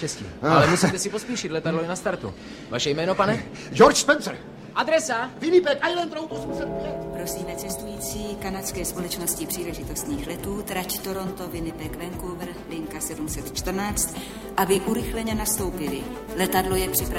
štěstí. Ale musíte si pospíšit, letadlo je na startu. Vaše jméno, pane? George Spencer. Adresa? Winnipeg Island Road 805. Prosíme cestující kanadské společnosti příležitostných letů, trať Toronto, Winnipeg, Vancouver, linka 714, aby urychleně nastoupili. Letadlo je připraveno.